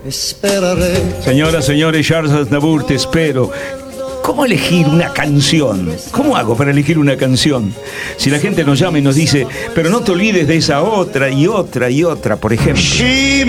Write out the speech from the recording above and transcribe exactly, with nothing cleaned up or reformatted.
Esperaré. Señoras, señores, Charles Aznavour, te espero. ¿Cómo elegir una canción? ¿Cómo hago para elegir una canción? Si la gente nos llama y nos dice, pero no te olvides de esa otra y otra y otra, por ejemplo.